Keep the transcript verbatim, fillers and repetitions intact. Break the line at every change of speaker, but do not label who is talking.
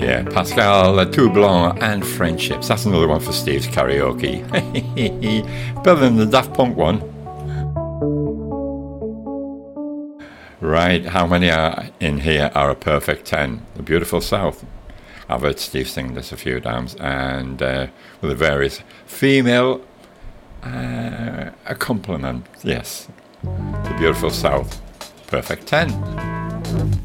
Yeah, Pascal Toublon and Friendships. That's another one for Steve's karaoke. Better than the Daft Punk one. Right, how many are in here are a perfect ten? The Beautiful South. I've heard Steve sing this a few times, and uh, with the various female uh, accompaniment. Yes, The Beautiful South. Perfect ten.